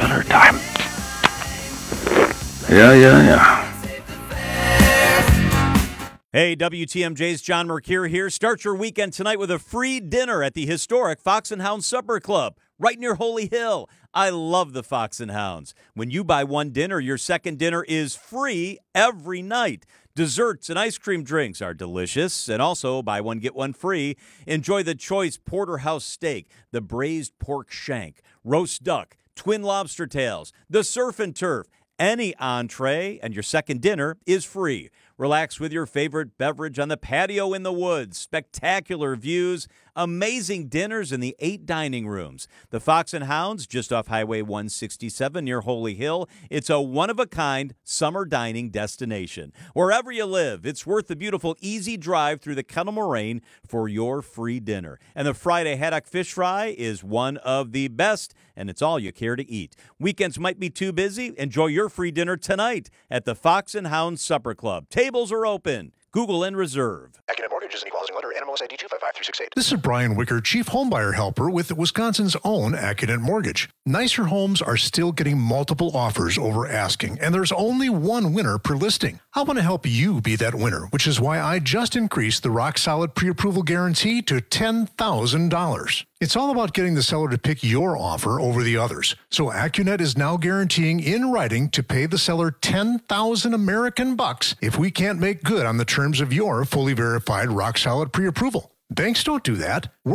dinner time. Yeah. Hey, WTMJ's John Mercure here. Start your weekend tonight with a free dinner at the historic Fox and Hound Supper Club, right near Holy Hill. I love the Fox and Hounds. When you buy one dinner, your second dinner is free every night. Desserts and ice cream drinks are delicious, and also buy one, get one free. Enjoy the choice porterhouse steak, the braised pork shank, roast duck, twin lobster tails, the surf and turf. Any entree and your second dinner is free. Relax with your favorite beverage on the patio in the woods. Spectacular views, amazing dinners in the 8 dining rooms. The Fox and Hounds, just off Highway 167 near Holy Hill. It's a one-of-a-kind summer dining destination. Wherever you live, it's worth the beautiful easy drive through the Kettle Moraine for your free dinner. And the Friday haddock fish fry is one of the best, and it's all you care to eat. Weekends might be too busy. Enjoy your free dinner tonight at the Fox and Hounds Supper Club. Tables are open. Google and reserve. Accident Mortgage is an equal housing lender. NMLS ID 255368. This is Brian Wicker, Chief Homebuyer Helper with Wisconsin's own Accident Mortgage. Nicer homes are still getting multiple offers over asking, and there's only one winner per listing. I want to help you be that winner, which is why I just increased the rock-solid pre-approval guarantee to $10,000. It's all about getting the seller to pick your offer over the others. So AccuNet is now guaranteeing in writing to pay the seller 10,000 American bucks if we can't make good on the terms of your fully verified rock-solid pre-approval. Banks don't do that.